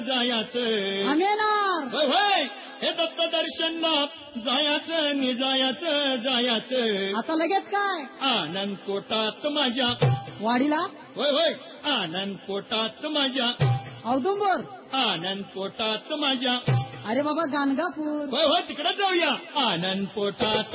जायाचं आम्ही येणार. होय होय, हे दत्त दर्शनला जायाचं निजायाचं जायाचं. आता लगेच काय? आनंद पोटात माझ्या वाडीला. होय होय, आनंद पोटात माझ्या औदुंबर. आनंद पोटात माझ्या. अरे बाबा गाणगापूर. होय होय, तिकडे जाऊया. आनंद पोटात